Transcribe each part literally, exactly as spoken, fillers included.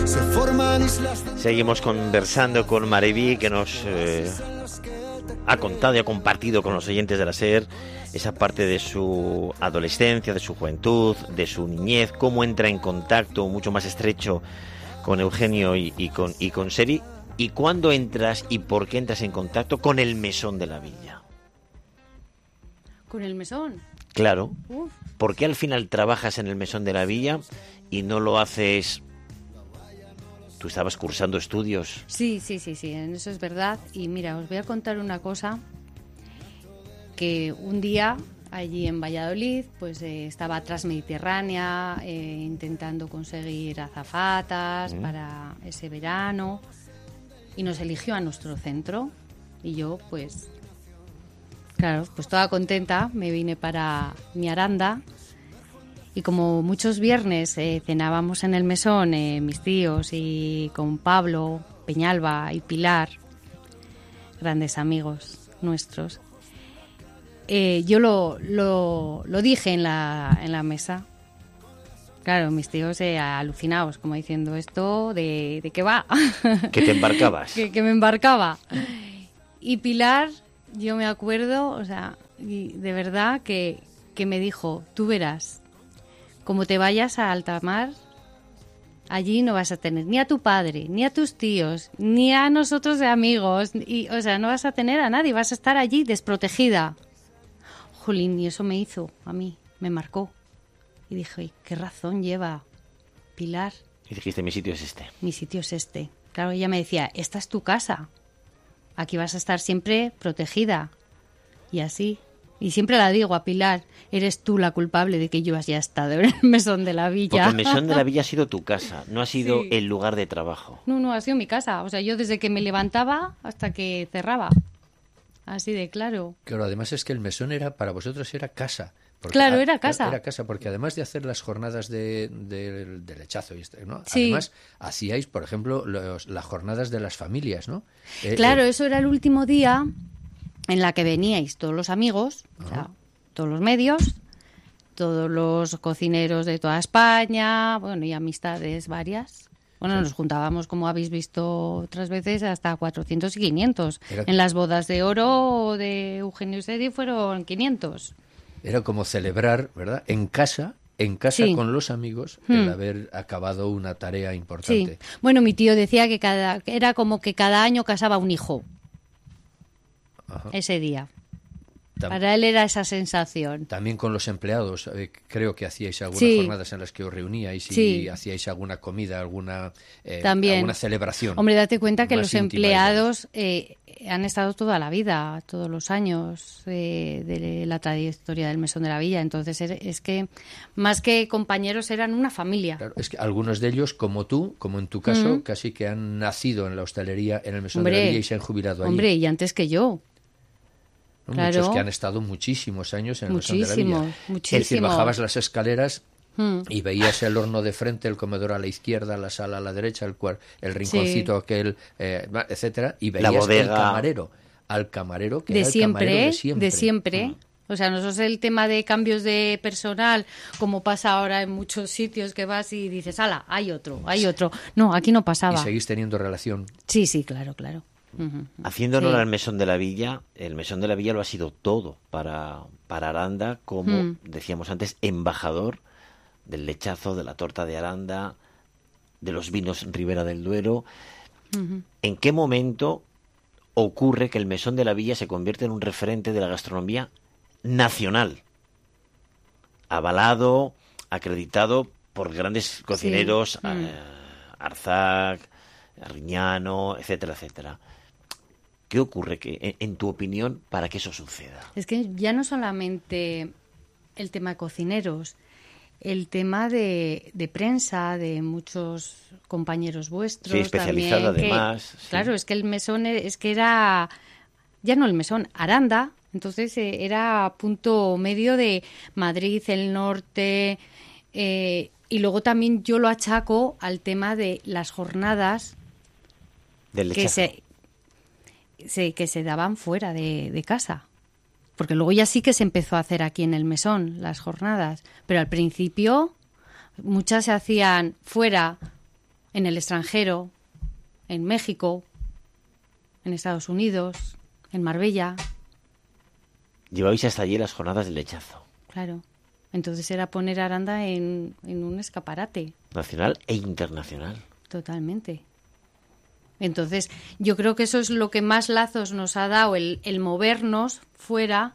Se forman islas. Seguimos conversando con Mariví, que nos eh, ha contado y ha compartido con los oyentes de la SER esa parte de su adolescencia, de su juventud, de su niñez, cómo entra en contacto mucho más estrecho con Eugenio y, y con y con Seri, y cuándo entras y por qué entras en contacto con el Mesón de la Villa. ¿Con el Mesón? Claro. Uf. ¿Por qué al final trabajas en el Mesón de la Villa y no lo haces? Tú estabas cursando estudios. Sí, sí, sí, sí, en eso es verdad. Y mira, os voy a contar una cosa, que un día allí en Valladolid pues eh, estaba Transmediterránea eh, intentando conseguir azafatas mm. para ese verano y nos eligió a nuestro centro y yo pues claro, pues toda contenta me vine para mi Aranda y como muchos viernes eh, cenábamos en el Mesón eh, mis tíos y con Pablo, Peñalba y Pilar, grandes amigos nuestros. Eh, yo lo, lo, lo dije en la, en la mesa. Claro, mis tíos eh, alucinados, como diciendo, ¿esto de, de qué va? ¿Que te embarcabas? que, que me embarcaba. Y Pilar, yo me acuerdo, o sea, y de verdad que, que me dijo, tú verás, como te vayas a alta mar, allí no vas a tener ni a tu padre, ni a tus tíos, ni a nosotros de amigos, y, o sea, no vas a tener a nadie, vas a estar allí desprotegida. Jolín, y eso me hizo a mí, me marcó. Y dije, ¿qué razón lleva Pilar? Y dijiste, mi sitio es este. Mi sitio es este. Claro, ella me decía, esta es tu casa. Aquí vas a estar siempre protegida. Y así. Y siempre la digo a Pilar, eres tú la culpable de que yo haya estado en el Mesón de la Villa. Porque el Mesón de la Villa ha sido tu casa, no ha sido sí. el lugar de trabajo. No, no, ha sido mi casa. O sea, yo desde que me levantaba hasta que cerraba. Así de claro. Claro, además es que el Mesón era para vosotros era casa. Porque, claro, era casa. Era casa, porque además de hacer las jornadas de, de, de lechazo, ¿no? Sí. Además hacíais, por ejemplo, los, las jornadas de las familias, ¿no? Claro, eh, eh. eso era el último día en la que veníais todos los amigos, o sea, todos los medios, todos los cocineros de toda España, bueno, y amistades varias. Bueno, sí. Nos juntábamos, como habéis visto otras veces, hasta cuatrocientos y quinientos. Era... En las bodas de oro de Eugenio y Seri fueron quinientos. Era como celebrar, ¿verdad? En casa, en casa sí. con los amigos, hmm. el haber acabado una tarea importante. Sí. Bueno, mi tío decía que cada era como que cada año casaba un hijo. Ajá. Ese día. Para él era esa sensación. También con los empleados, eh, creo que hacíais algunas sí. jornadas en las que os reuníais y sí. hacíais alguna comida, alguna, eh, También. alguna celebración. Hombre, date cuenta que los empleados eh, han estado toda la vida, todos los años eh, de la trayectoria del Mesón de la Villa. Entonces es que más que compañeros eran una familia. Claro, es que algunos de ellos, como tú, como en tu caso, mm. casi que han nacido en la hostelería en el Mesón hombre, de la Villa y se han jubilado allí. Hombre, y antes que yo. Claro. Muchos que han estado muchísimos años en el Mesón de la Villa. Muchísimo. Es decir, bajabas las escaleras hmm. y veías el horno de frente, el comedor a la izquierda, la sala a la derecha, el, cuar, el rinconcito sí. aquel, eh, etcétera, y veías la bodega. el camarero, al camarero que de era siempre, el camarero de siempre. De siempre. Hmm. O sea, nosotros el tema de cambios de personal, como pasa ahora en muchos sitios que vas y dices, ala, hay otro, hay otro. No, aquí no pasaba. ¿Y seguís teniendo relación? Sí, sí, claro, claro. Uh-huh. Haciendo honor sí. al Mesón de la Villa, el Mesón de la Villa lo ha sido todo para, para Aranda, como uh-huh. decíamos antes, embajador del lechazo, de la torta de Aranda, de los vinos Ribera del Duero. Uh-huh. ¿En qué momento ocurre que el Mesón de la Villa se convierte en un referente de la gastronomía nacional? Avalado, acreditado por grandes cocineros, sí. uh-huh. eh, Arzac, Arriñano, etcétera, etcétera. ¿Qué ocurre, que, en tu opinión, para que eso suceda? Es que ya no solamente el tema de cocineros, el tema de, de prensa, de muchos compañeros vuestros. Sí, especializada también, además. Que, sí. Claro, es que el Mesón es que era, ya no el Mesón, Aranda, entonces eh, era punto medio de Madrid, el norte, eh, y luego también yo lo achaco al tema de las jornadas del que se, se, que se daban fuera de, de casa. Porque luego ya sí que se empezó a hacer aquí en el Mesón las jornadas. Pero al principio muchas se hacían fuera, en el extranjero, en México, en Estados Unidos, en Marbella. Llevabais hasta allí las jornadas del lechazo. Claro. Entonces era poner a Aranda en, en un escaparate. Nacional e internacional. Totalmente. Entonces, yo creo que eso es lo que más lazos nos ha dado, el, el movernos fuera,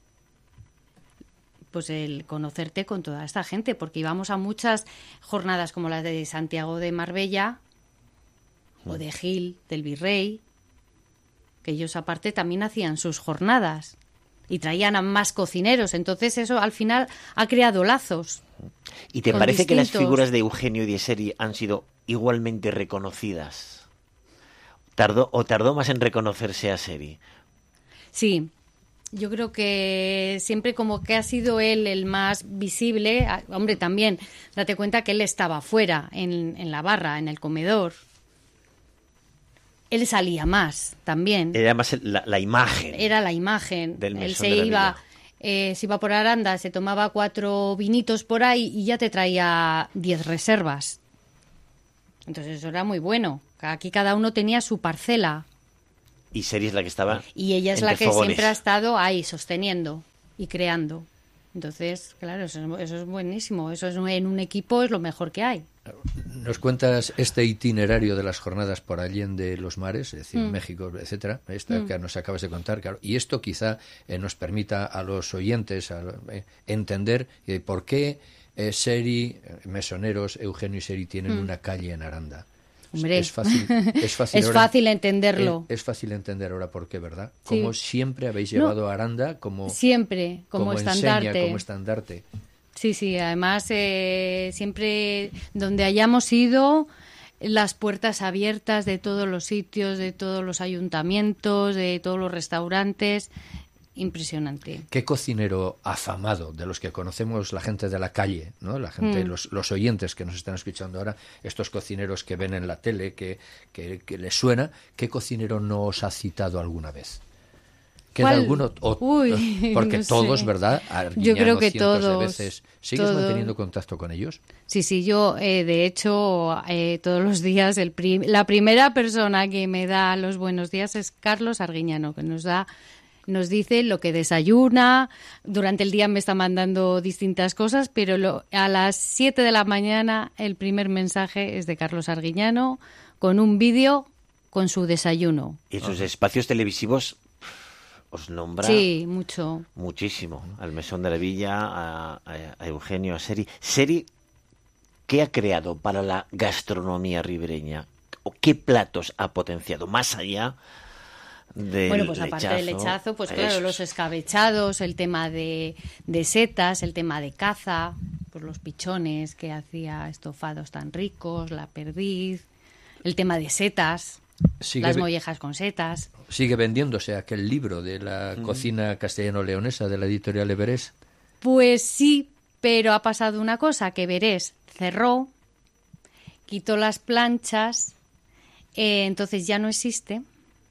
pues el conocerte con toda esta gente, porque íbamos a muchas jornadas como las de Santiago de Marbella mm. o de Gil, del Virrey, que ellos aparte también hacían sus jornadas y traían a más cocineros. Entonces eso al final ha creado lazos. ¿Y te parece distintos... que las figuras de Eugenio y de Seri han sido igualmente reconocidas? ¿Tardó o tardó más en reconocerse a Seri? Sí, yo creo que siempre como que ha sido él el más visible. Hombre, también date cuenta que él estaba fuera, en, en la barra, en el comedor. Él salía más también. Era más la, la imagen. Era la imagen. Del Él se iba, eh, se iba por Aranda, se tomaba cuatro vinitos por ahí y ya te traía diez reservas. Entonces eso era muy bueno. Aquí cada uno tenía su parcela. Y Seri es la que estaba. Y ella es la que fogones. siempre ha estado ahí sosteniendo y creando. Entonces, claro, eso es, eso es buenísimo. Eso es, en un equipo es lo mejor que hay. Nos cuentas este itinerario de las jornadas por Allende los Mares, es decir, mm. México, etcétera, esta mm. que nos acabas de contar, claro, y esto quizá eh, nos permita a los oyentes a, eh, entender eh, por qué eh, Seri, Mesoneros, Eugenio y Seri tienen mm. una calle en Aranda. Hombre, es fácil, es fácil, es ahora, fácil entenderlo. Es, es fácil entender ahora por qué, ¿verdad? Sí. Como siempre habéis llevado no, a Aranda como siempre como, como estandarte. Enseña, como estandarte. Sí, sí, además eh, siempre donde hayamos ido, las puertas abiertas de todos los sitios, de todos los ayuntamientos, de todos los restaurantes, impresionante. ¿Qué cocinero afamado de los que conocemos la gente de la calle, ¿no? La gente, mm. los, los oyentes que nos están escuchando ahora, estos cocineros que ven en la tele, que, que, que les suena, ¿qué cocinero no os ha citado alguna vez? ¿Queda ¿Cuál? alguno? O, Uy, porque no todos, sé. ¿verdad? Arguiñano, yo creo que cientos todos. De veces. ¿Sigues todo. manteniendo contacto con ellos? Sí, sí, yo eh, de hecho eh, todos los días el prim- la primera persona que me da los buenos días es Carlos Arguiñano, que nos da nos dice lo que desayuna. Durante el día me está mandando distintas cosas, pero lo, a las siete de la mañana el primer mensaje es de Carlos Arguiñano con un vídeo con su desayuno. Y sus espacios televisivos os nombra sí, mucho. muchísimo. Al Mesón de la Villa, a, a, a Eugenio, a Seri. Seri, ¿qué ha creado para la gastronomía ribereña? ¿O qué platos ha potenciado? Más allá del Bueno, pues aparte lechazo, del lechazo, pues claro, esos. los escabechados, el tema de, de setas, el tema de caza, pues los pichones que hacía estofados tan ricos, la perdiz, el tema de setas. Sigue, las mollejas con setas. ¿Sigue vendiéndose aquel libro de la mm. cocina castellano-leonesa de la editorial Everest? Pues sí, pero ha pasado una cosa, que Everest cerró, quitó las planchas, eh, entonces ya no existe.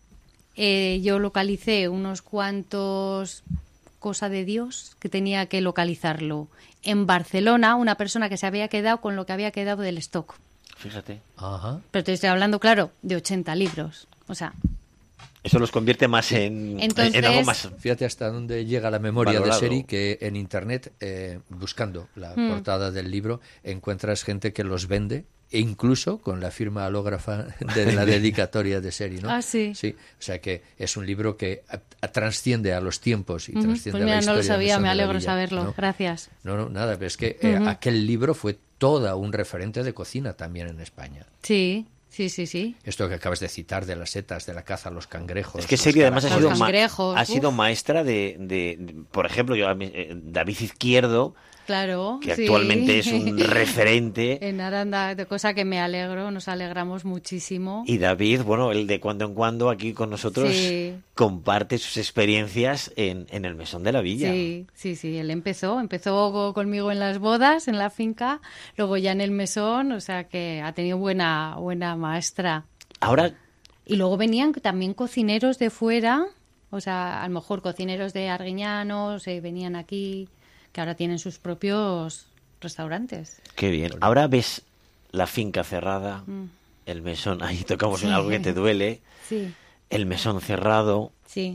Eh, yo localicé unos cuantos, cosa de Dios, que tenía que localizarlo. En Barcelona, una persona que se había quedado con lo que había quedado del stock. Fíjate. Ajá. Pero te estoy hablando, claro, de ochenta libros. O sea... Eso los convierte más en, Entonces, en algo más... Fíjate hasta dónde llega la memoria valorado. de Seri, que en Internet, eh, buscando la mm. portada del libro, encuentras gente que los vende, e incluso con la firma alógrafa de la dedicatoria de Seri, ¿no? Ah, sí. Sí, o sea que es un libro que a, a, transciende a los tiempos y uh-huh. transciende pues mira, a la historia. No lo sabía, me alegro Villa, saberlo. ¿no? Gracias. No, no, nada, pero es que eh, uh-huh. aquel libro fue toda un referente de cocina también en España. Sí. Sí, sí, sí. Esto que acabas de citar de las setas, de la caza, los cangrejos. Es que Seri además ha sido, ma- ha uf. sido maestra de, de, de, por ejemplo, yo, eh, David Izquierdo, claro, que sí. actualmente es un referente. En Aranda, de cosa que me alegro, nos alegramos muchísimo. Y David, bueno, él de cuando en cuando aquí con nosotros sí. comparte sus experiencias en, en el Mesón de la Villa. Sí, sí, sí, él empezó, empezó conmigo en las bodas, en la finca, luego ya en el Mesón, o sea que ha tenido buena, buena maestra. Ahora... Y luego venían también cocineros de fuera, o sea, a lo mejor cocineros de Arguiñano, se venían aquí... que ahora tienen sus propios restaurantes. Qué bien. Ahora ves la finca cerrada, mm. el mesón, ahí tocamos sí. en algo que te duele, sí. el mesón cerrado. Sí.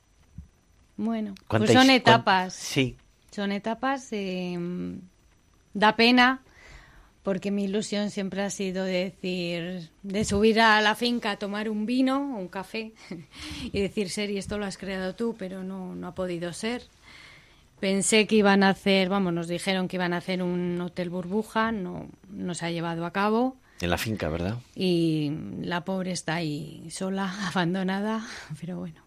Bueno, pues son etapas. Sí. Son etapas, eh, da pena, porque mi ilusión siempre ha sido de decir, de subir a la finca a tomar un vino, un café, y decir, Seri, esto lo has creado tú, pero no, no ha podido ser. Pensé que iban a hacer, vamos, nos dijeron que iban a hacer un hotel burbuja, no, no se ha llevado a cabo. En la finca, ¿verdad? Y la pobre está ahí sola, abandonada, pero bueno.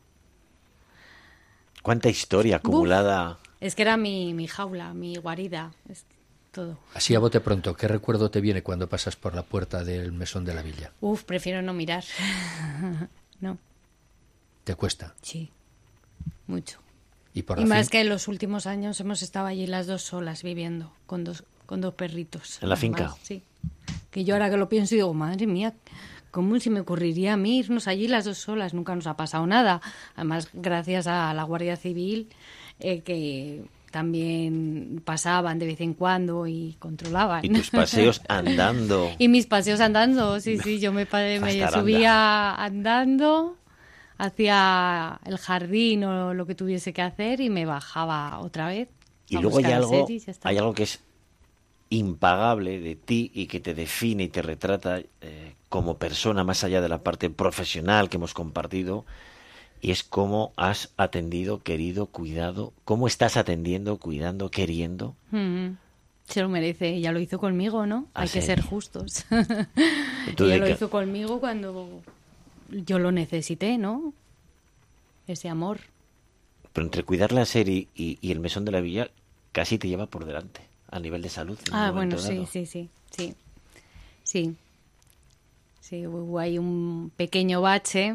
¿Cuánta historia acumulada? Uf, es que era mi, mi jaula, mi guarida, es todo. Así a bote pronto, ¿qué recuerdo te viene cuando pasas por la puerta del mesón de la villa? Uf, prefiero no mirar. No. ¿Te cuesta? Sí, mucho. Y, por y la más fin... que en los últimos años hemos estado allí las dos solas viviendo, con dos, con dos perritos. ¿En la finca? Más, sí. Que yo ahora que lo pienso digo, madre mía, ¿cómo se me ocurriría a mí irnos allí las dos solas? Nunca nos ha pasado nada. Además, gracias a la Guardia Civil, eh, que también pasaban de vez en cuando y controlaban. Y tus paseos andando. Y mis paseos andando, sí, sí. Yo me, me subía andando hacia el jardín o lo que tuviese que hacer y me bajaba otra vez. Y luego hay algo, hay algo que es impagable de ti y que te define y te retrata eh, como persona más allá de la parte profesional que hemos compartido, y es cómo has atendido, querido, cuidado, cómo estás atendiendo, cuidando, queriendo. Mm-hmm. Se lo merece, ella lo hizo conmigo, ¿no? ¿Ah, hay sí? que ser justos. Ella lo que... hizo conmigo cuando yo lo necesité, ¿no? Ese amor. Pero entre cuidar la serie y, y el mesón de la villa casi te lleva por delante a nivel de salud. Ah, bueno, sí, sí, sí, sí, sí. Sí, hubo ahí un pequeño bache,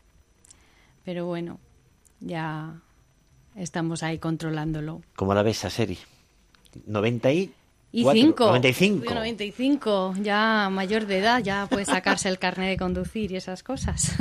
pero bueno, ya estamos ahí controlándolo. ¿Cómo la ves a Seri? noventa y Y cinco. noventa y cinco. noventa y cinco, ya mayor de edad, ya puede sacarse el carnet de conducir y esas cosas.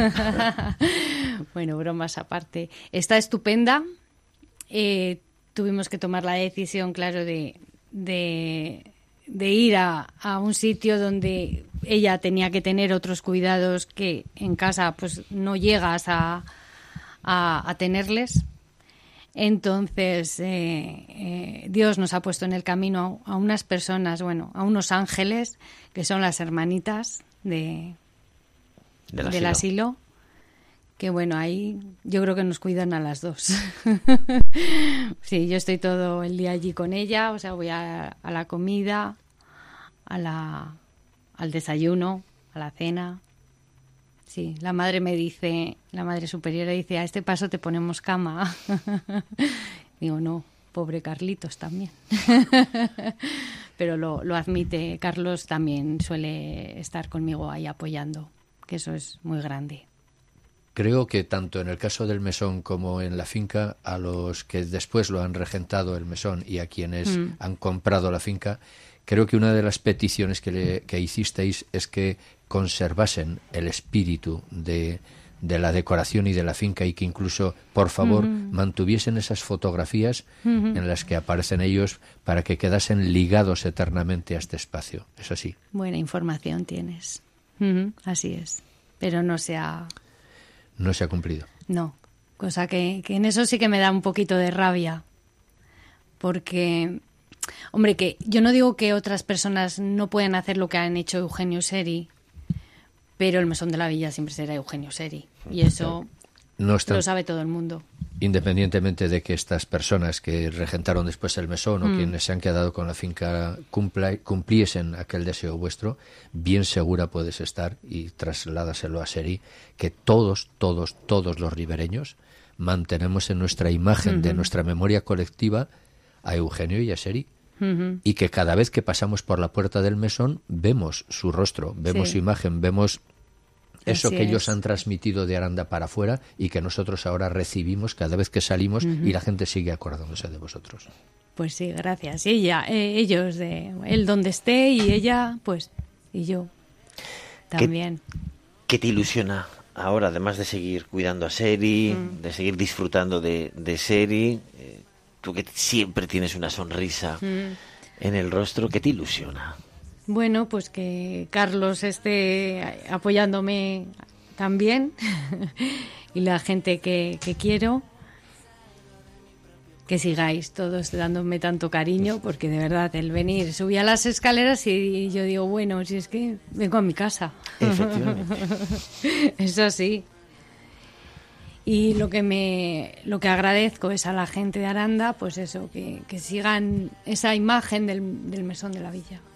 Bueno, bromas aparte. Está estupenda. Eh, tuvimos que tomar la decisión, claro, de, de, de ir a, a un sitio donde ella tenía que tener otros cuidados que en casa pues no llegas a, a, a tenerles. Entonces, eh, eh, Dios nos ha puesto en el camino a, a unas personas, bueno, a unos ángeles, que son las hermanitas de, del, del asilo. asilo, que bueno, ahí yo creo que nos cuidan a las dos. Sí, yo estoy todo el día allí con ella, o sea, voy a, a la comida, a la, al desayuno, a la cena. Sí, la madre me dice, la madre superiora dice, a este paso te ponemos cama. Digo, no, pobre Carlitos también. Pero lo, lo admite, Carlos también suele estar conmigo ahí apoyando, que eso es muy grande. Creo que tanto en el caso del mesón como en la finca, a los que después lo han regentado el mesón y a quienes mm. han comprado la finca, creo que una de las peticiones que, le, que hicisteis es que conservasen el espíritu de, de la decoración y de la finca, y que incluso, por favor, uh-huh. mantuviesen esas fotografías uh-huh. en las que aparecen ellos, para que quedasen ligados eternamente a este espacio. Es así. Buena información tienes. Uh-huh. Así es. Pero no se ha... No se ha cumplido. No. Cosa que, que en eso sí que me da un poquito de rabia. Porque... Hombre, que yo no digo que otras personas no puedan hacer lo que han hecho Eugenio Seri, pero el mesón de la villa siempre será Eugenio Seri. Y eso no está, lo sabe todo el mundo. Independientemente de que estas personas que regentaron después el mesón o mm. quienes se han quedado con la finca cumpla, cumpliesen aquel deseo vuestro, bien segura puedes estar, y trasládaselo a Seri, que todos, todos, todos los ribereños mantenemos en nuestra imagen uh-huh. de nuestra memoria colectiva a Eugenio y a Seri. Uh-huh. Y que cada vez que pasamos por la puerta del mesón vemos su rostro, vemos sí. su imagen, vemos eso Así que es. ellos han transmitido de Aranda para afuera y que nosotros ahora recibimos cada vez que salimos uh-huh. y la gente sigue acordándose de vosotros. Pues sí, gracias. Y ella, eh, ellos, de él donde esté y ella, pues, y yo también. ¿Qué, qué te ilusiona ahora, además de seguir cuidando a Seri, uh-huh. de seguir disfrutando de, de Seri? Eh, Tú que siempre tienes una sonrisa mm. en el rostro, ¿qué te ilusiona? Bueno, pues que Carlos esté apoyándome también y la gente que, que quiero, que sigáis todos dándome tanto cariño, porque de verdad el venir, subí a las escaleras y yo digo, bueno, si es que vengo a mi casa. Efectivamente. Es así. Y lo que me lo que agradezco es a la gente de Aranda, pues eso, que, que sigan esa imagen del, del mesón de la villa.